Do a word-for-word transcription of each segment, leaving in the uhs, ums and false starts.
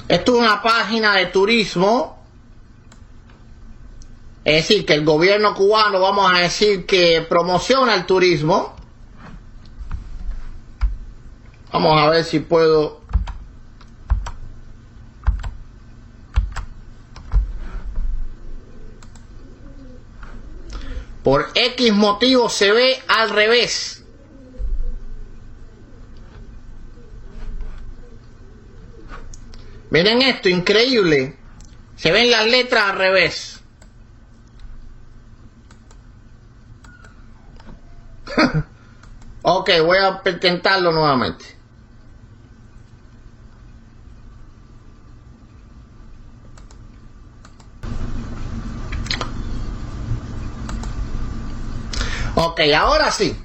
Esto es una página de turismo. Es decir, que el gobierno cubano, vamos a decir, que promociona el turismo. Vamos a ver si puedo... Por X motivo se ve al revés. Miren esto, increíble. Se ven las letras al revés. Ok, voy a intentarlo nuevamente. Ok, ahora sí.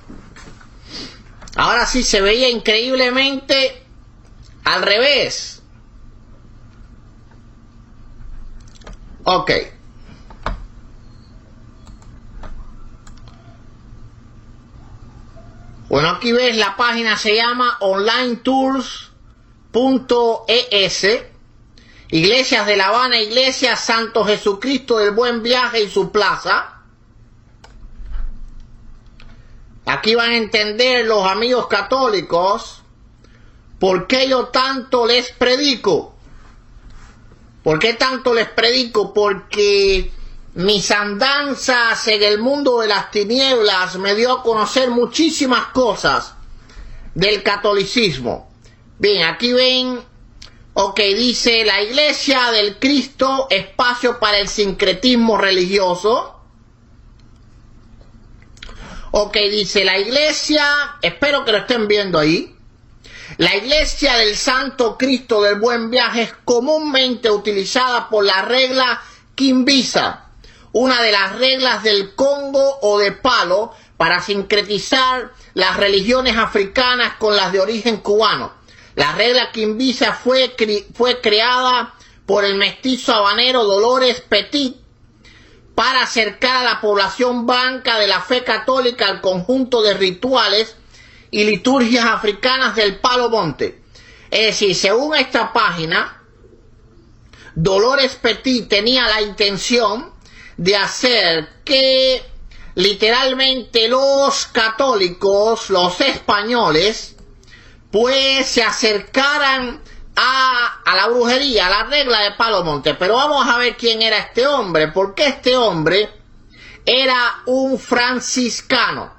Ahora sí se veía increíblemente al revés. Ok. Bueno, aquí ves, la página se llama online tours punto e s. Iglesias de La Habana, Iglesia Santo Jesucristo del Buen Viaje y su plaza. Aquí van a entender los amigos católicos por qué yo tanto les predico. ¿Por qué tanto les predico? Porque mis andanzas en el mundo de las tinieblas me dio a conocer muchísimas cosas del catolicismo. Bien, aquí ven, ok, dice la Iglesia del Cristo, espacio para el sincretismo religioso. Ok, dice la Iglesia, espero que lo estén viendo ahí. La Iglesia del Santo Cristo del Buen Viaje es comúnmente utilizada por la regla Quimbisa, una de las reglas del Congo o de Palo, para sincretizar las religiones africanas con las de origen cubano. La regla Quimbisa fue, cre fue creada por el mestizo habanero Dolores Petit para acercar a la población blanca de la fe católica al conjunto de rituales y liturgias africanas del Palo Monte. Es decir, según esta página, Dolores Petit tenía la intención de hacer que literalmente los católicos, los españoles, pues se acercaran a, a la brujería, a la regla de Palo Monte. Pero vamos a ver quién era este hombre, porque este hombre era un franciscano.